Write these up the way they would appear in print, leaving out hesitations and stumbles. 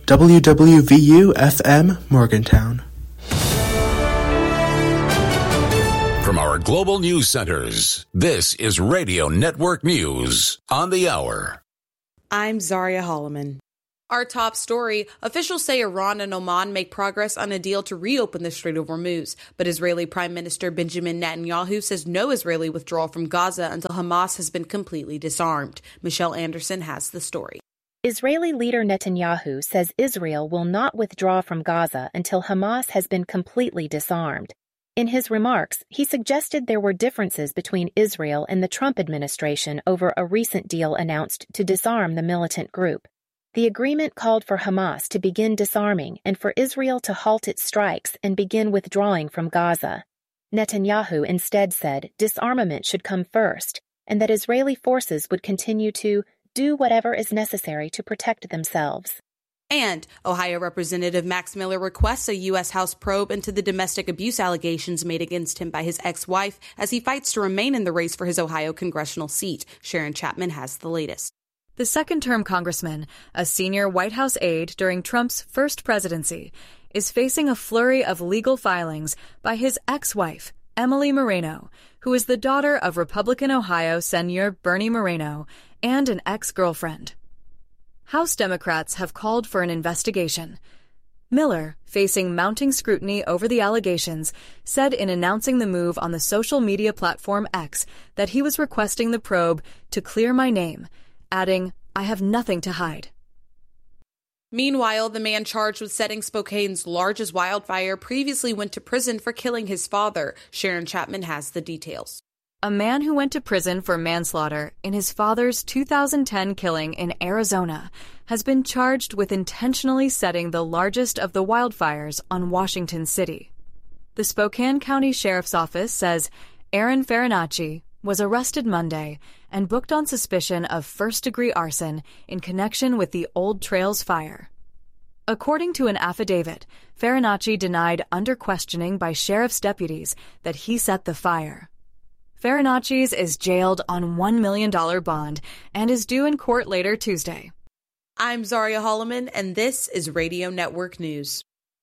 WWVU-FM, Morgantown. From our global news centers, this is Radio Network News on the Hour. I'm Zaria Holloman. Our top story, officials say Iran and Oman make progress on a deal to reopen the Strait of Hormuz, but Israeli Prime Minister Benjamin Netanyahu says no Israeli withdrawal from Gaza until Hamas has been completely disarmed. Michelle Anderson has the story. Israeli leader Netanyahu says Israel will not withdraw from Gaza until Hamas has been completely disarmed. In his remarks, he suggested there were differences between Israel and the Trump administration over a recent deal announced to disarm the militant group. The agreement called for Hamas to begin disarming and for Israel to halt its strikes and begin withdrawing from Gaza. Netanyahu instead said disarmament should come first and that Israeli forces would continue to do whatever is necessary to protect themselves. And Ohio Representative Max Miller requests a U.S. House probe into the domestic abuse allegations made against him by his ex-wife as he fights to remain in the race for his Ohio congressional seat. Sharon Chapman has the latest. The second-term congressman, a senior White House aide during Trump's first presidency, is facing a flurry of legal filings by his ex-wife, Emily Moreno, who is the daughter of Republican Ohio Senator Bernie Moreno and an ex-girlfriend. House Democrats have called for an investigation. Miller, facing mounting scrutiny over the allegations, said in announcing the move on the social media platform X that he was requesting the probe to clear my name, adding, "I have nothing to hide." Meanwhile, the man charged with setting Spokane's largest wildfire previously went to prison for killing his father. Sharon Chapman has the details. A man who went to prison for manslaughter in his father's 2010 killing in Arizona has been charged with intentionally setting the largest of the wildfires on Washington City. The Spokane County Sheriff's Office says Aaron Farinacci was arrested Monday and booked on suspicion of first-degree arson in connection with the Old Trails fire. According to an affidavit, Farinacci denied under questioning by sheriff's deputies that he set the fire. Farinacci is jailed on $1 million bond and is due in court later Tuesday. I'm Zaria Holloman, and this is Radio Network News.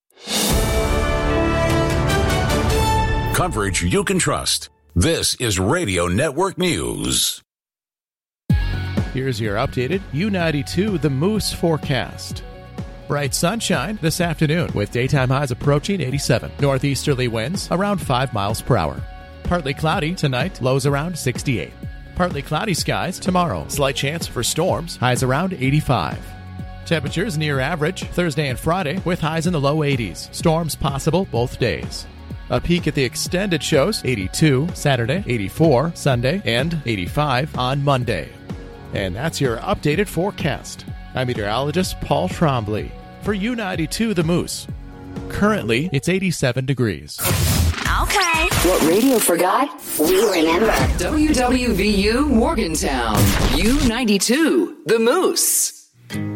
Coverage you can trust. This is Radio Network News. Here's your updated U92 The Moose forecast. Bright sunshine this afternoon with daytime highs approaching 87. Northeasterly winds around 5 miles per hour. Partly cloudy tonight, lows around 68. Partly cloudy skies tomorrow. Slight chance for storms, highs around 85. Temperatures near average Thursday and Friday with highs in the low 80s. Storms possible both days. A peek at the extended shows, 82 Saturday, 84 Sunday, and 85 on Monday. And that's your updated forecast. I'm meteorologist Paul Trombley for U92 The Moose. Currently, it's 87 degrees. Okay. What radio forgot, we remember. WWVU Morgantown. U92 The Moose.